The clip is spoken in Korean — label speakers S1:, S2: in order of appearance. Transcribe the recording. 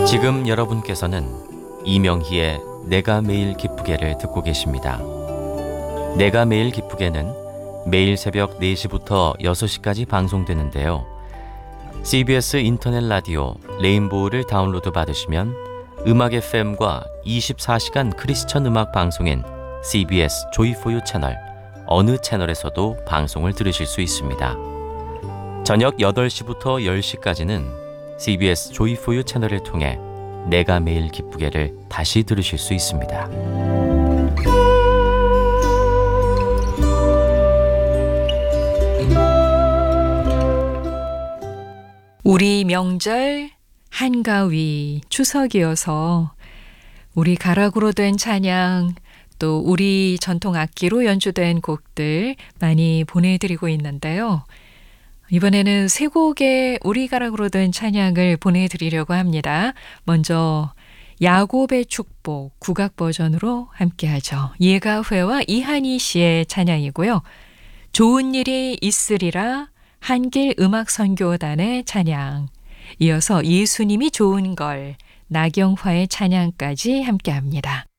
S1: 지금 여러분께서는 이명희의 내가 매일 기쁘게를 듣고 계십니다. 내가 매일 기쁘게는 매일 새벽 4시부터 6시까지 방송되는데요. CBS 인터넷 라디오 레인보우를 다운로드 받으시면 음악 FM과 24시간 크리스천 음악 방송인 CBS 조이포유 채널 어느 채널에서도 방송을 들으실 수 있습니다. 저녁 8시부터 10시까지는 CBS 조이포유 채널을 통해 내가 매일 기쁘게를 다시 들으실 수 있습니다.
S2: 우리 명절 한가위 추석이어서 우리 가락으로 된 찬양 또 우리 전통 악기로 연주된 곡들 많이 보내드리고 있는데요. 이번에는 세 곡의 우리 가락으로 된 찬양을 보내드리려고 합니다. 먼저 야곱의 축복 국악 버전으로 함께하죠. 예가회와 이한희 씨의 찬양이고요. 좋은 일이 있으리라 한길 음악선교단의 찬양, 이어서 예수님이 좋은 걸 나경화의 찬양까지 함께합니다.